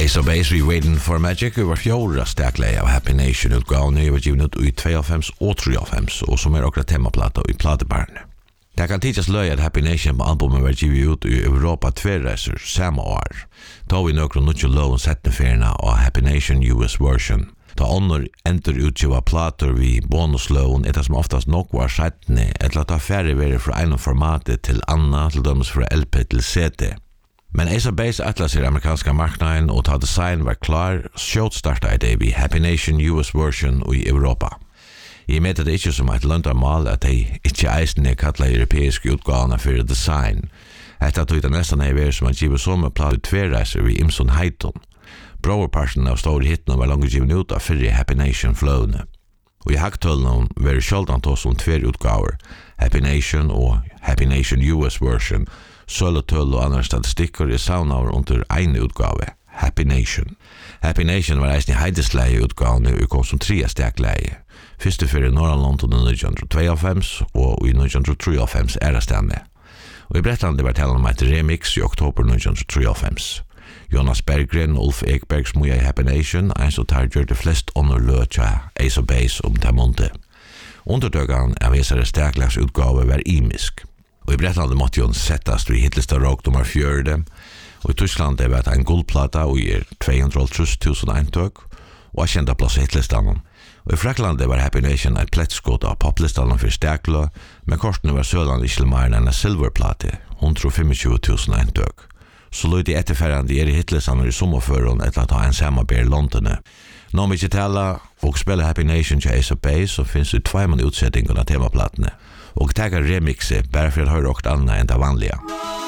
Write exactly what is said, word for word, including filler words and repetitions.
Ace of Base, We Waiting for Magic, over fjorda stakleie av Happy Nation-utgaven er givet ut i tveogfems og treogfems, og som er okra temaplata i platebarne. Det kan tidligst løy at Happy Nation på albumet var givet ut i Europa tverreiser samme år. Da vi nøkro nutje loven settende ferina av Happy Nation U S version. Da ånder enter utgiva plater vi bonusloven etter som oftast nok var settende, etter at ta færre vere fra en formatet til anna, til dømes fra L P til C D. Men Ace of Base atlas i amerikanska marknaden og ta design var klar, skjøt starta i det vi Happy Nation U S version i Europa. Jeg mente det ikke som et løndarmal at de ikke eisende kattla europeiske utgavene for design. Etter at det nesten er vært som at givet som plater tverreiser vi Imson Heiton. Browerparten av store hittene var langt givet ut av fyrre Happy Nation-flowene. Og i haktøllene var sjeldan tås om tver utgaver, Happy Nation og Happy Nation U S version, sølletøll og andre statistikker i saunaver under ene utgave, Happy Nation. Happy Nation var eisen i heidesleie utgavene og kom som tre stekleie. Første fyrir Norrland i nitton tveogfems og i nitton treogfems ærastande. Og i Bretland var talen om et remix i oktober nitton treogfems. Jonas Berggren og Ulf Ekberg smuja i Happy Nation, en som tar gjør det flest underløtja Ace of Base om Tamonte. Undertøkene av visare steklegs utgave var imisk. Og i Bretland måtte jo settast vi hitlista rock nummer fjörde, og i Tyskland det var en guldplata og gir tvehundratolv tusen eintøk, og er kjent av plass i hitlistan. Og i Frakland det var Happy Nation et plettskott av poplistan for stekla, men kortene var Søland ikke mer enn en silverplate, hundratjúgu tusen eintøk. Så løy de etterferrande er i hitlistan i sommerføren etter at ha en samarbeid i London. Nå vi ikke tala og spela Happy Nation til Ace of Base, så finnes det tveimann utsetting av temaplatene. Og tagga remixet bare for å høre åkt annet enn det vanlige.